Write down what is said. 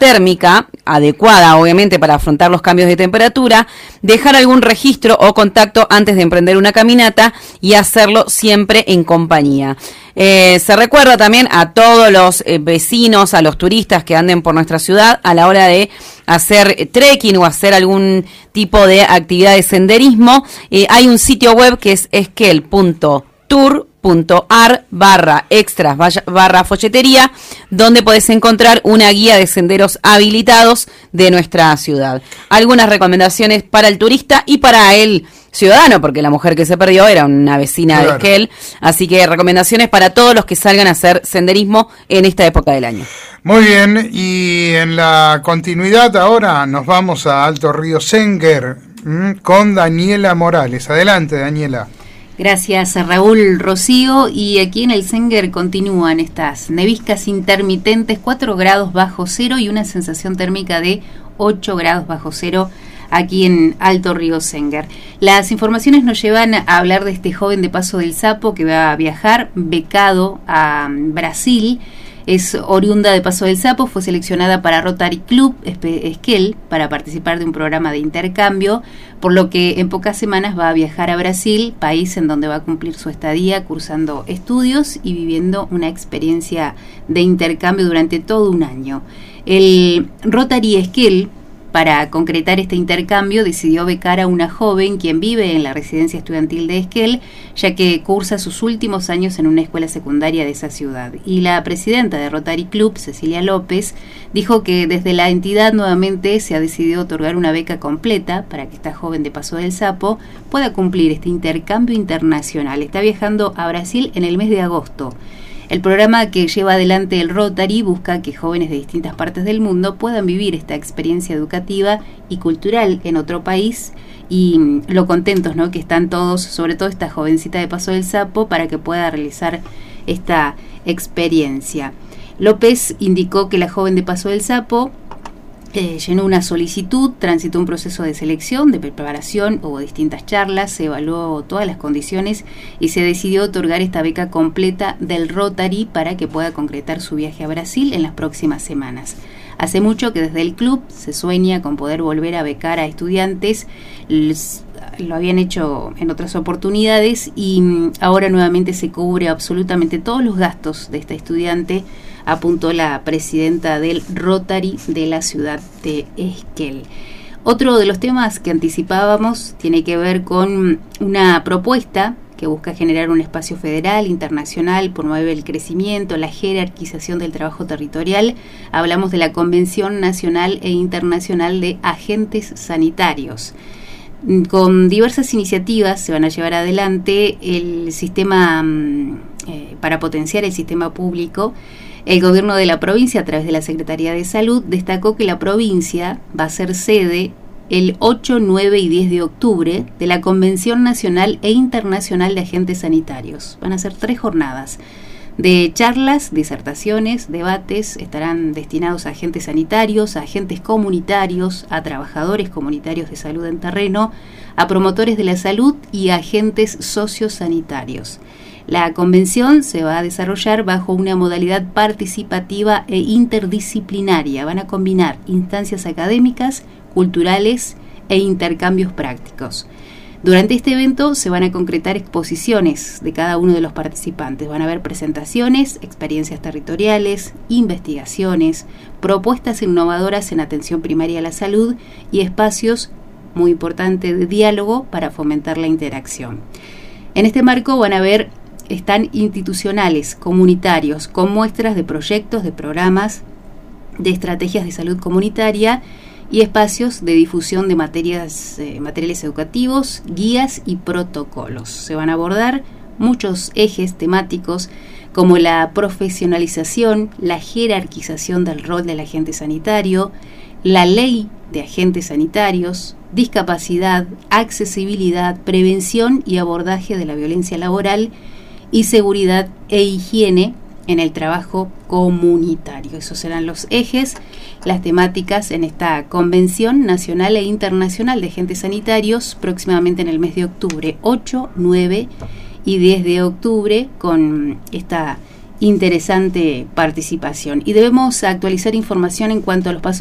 térmica adecuada, obviamente, para afrontar los cambios de temperatura, dejar algún registro o contacto antes de emprender una caminata y hacerlo siempre en compañía. Se recuerda también a todos los vecinos, a los turistas que anden por nuestra ciudad a la hora de hacer trekking o hacer algún tipo de actividad de senderismo. Hay un sitio web que es esquel.tour.ar/extras/folletería, donde podés encontrar una guía de senderos habilitados de nuestra ciudad. Algunas recomendaciones para el turista y para el ciudadano, porque la mujer que se perdió era una vecina de Esquel, así que recomendaciones para todos los que salgan a hacer senderismo en esta época del año. Muy bien, y en la continuidad ahora nos vamos a Alto Río Senguer con Daniela Morales. Adelante, Daniela. Gracias a Raúl Rocío, y aquí en el Senguer continúan estas neviscas intermitentes, 4 grados bajo cero y una sensación térmica de 8 grados bajo cero aquí en Alto Río Senguer. Las informaciones nos llevan a hablar de este joven de Paso del Sapo que va a viajar becado a Brasil. Es oriunda de Paso del Sapo, fue seleccionada para Rotary Club Esquel para participar de un programa de intercambio, por lo que en pocas semanas va a viajar a Brasil, país en donde va a cumplir su estadía, cursando estudios y viviendo una experiencia de intercambio durante todo un año. El Rotary Esquel, para concretar este intercambio, decidió becar a una joven quien vive en la residencia estudiantil de Esquel, ya que cursa sus últimos años en una escuela secundaria de esa ciudad. Y la presidenta de Rotary Club, Cecilia López, dijo que desde la entidad nuevamente se ha decidido otorgar una beca completa para que esta joven de Paso del Sapo pueda cumplir este intercambio internacional. Está viajando a Brasil en el mes de agosto. El programa que lleva adelante el Rotary busca que jóvenes de distintas partes del mundo puedan vivir esta experiencia educativa y cultural en otro país, y lo contentos, ¿no?, que están todos, sobre todo esta jovencita de Paso del Sapo, para que pueda realizar esta experiencia. López indicó que la joven de Paso del Sapo llenó una solicitud, transitó un proceso de selección, de preparación, hubo distintas charlas, se evaluó todas las condiciones y se decidió otorgar esta beca completa del Rotary para que pueda concretar su viaje a Brasil en las próximas semanas. Hace mucho que desde el club se sueña con poder volver a becar a estudiantes, lo habían hecho en otras oportunidades y ahora nuevamente se cubre absolutamente todos los gastos de esta estudiante, apuntó la presidenta del Rotary de la ciudad de Esquel. Otro de los temas que anticipábamos tiene que ver con una propuesta que busca generar un espacio federal, internacional, promueve el crecimiento, la jerarquización del trabajo territorial. Hablamos de la Convención Nacional e Internacional de Agentes Sanitarios. Con diversas iniciativas se van a llevar adelante el sistema para potenciar el sistema público. El gobierno de la provincia, a través de la Secretaría de Salud, destacó que la provincia va a ser sede el 8, 9 y 10 de octubre de la Convención Nacional e Internacional de Agentes Sanitarios. Van a ser 3 jornadas de charlas, disertaciones, debates. Estarán destinados a agentes sanitarios, a agentes comunitarios, a trabajadores comunitarios de salud en terreno, a promotores de la salud y a agentes sociosanitarios. La convención se va a desarrollar bajo una modalidad participativa e interdisciplinaria. Van a combinar instancias académicas, culturales e intercambios prácticos. Durante este evento se van a concretar exposiciones de cada uno de los participantes. Van a haber presentaciones, experiencias territoriales, investigaciones, propuestas innovadoras en atención primaria a la salud y espacios, muy importante, de diálogo para fomentar la interacción. En este marco van a haber están institucionales, comunitarios, con muestras de proyectos, de programas, de estrategias de salud comunitaria y espacios de difusión de materiales educativos, guías y protocolos. Se van a abordar muchos ejes temáticos como la profesionalización, la jerarquización del rol del agente sanitario, la ley de agentes sanitarios, discapacidad, accesibilidad, prevención y abordaje de la violencia laboral y seguridad e higiene en el trabajo comunitario. Esos serán los ejes, las temáticas en esta Convención Nacional e Internacional de Agentes Sanitarios, próximamente en el mes de octubre, 8, 9 y 10 de octubre, con esta interesante participación. Y debemos actualizar información en cuanto a los pasos